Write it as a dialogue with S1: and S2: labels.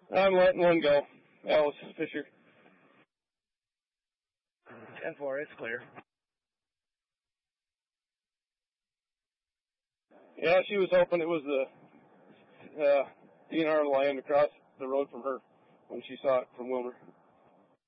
S1: I'm letting one go. Alice Fisher.
S2: 10-4, it's clear.
S1: Yeah, she was hoping it was the DNR land across the road from her when she saw it from Wilmer.